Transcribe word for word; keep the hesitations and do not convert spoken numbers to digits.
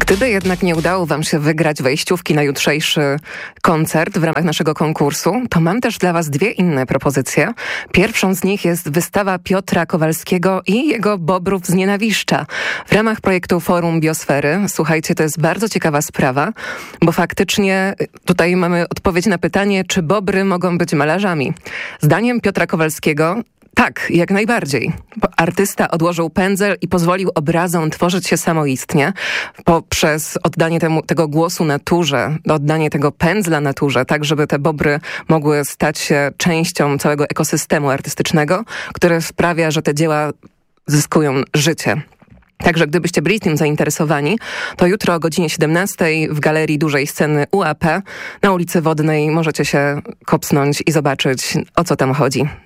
Gdyby jednak nie udało wam się wygrać wejściówki na jutrzejszy koncert w ramach naszego konkursu, to mam też dla was dwie inne propozycje. Pierwszą z nich jest wystawa Piotra Kowalskiego i jego Bobrów z Nienawiszcza w ramach projektu Forum Biosfery. Słuchajcie, to jest bardzo ciekawa sprawa, bo faktycznie tutaj mamy odpowiedź na pytanie, czy bobry mogą być malarzami. Zdaniem Piotra Kowalskiego tak, jak najbardziej. Artysta odłożył pędzel i pozwolił obrazom tworzyć się samoistnie poprzez oddanie temu, tego głosu naturze, oddanie tego pędzla naturze, tak żeby te bobry mogły stać się częścią całego ekosystemu artystycznego, który sprawia, że te dzieła zyskują życie. Także gdybyście byli tym zainteresowani, to jutro o godzinie siedemnastej w Galerii Dużej Sceny U A P na ulicy Wodnej możecie się kopsnąć i zobaczyć, o co tam chodzi.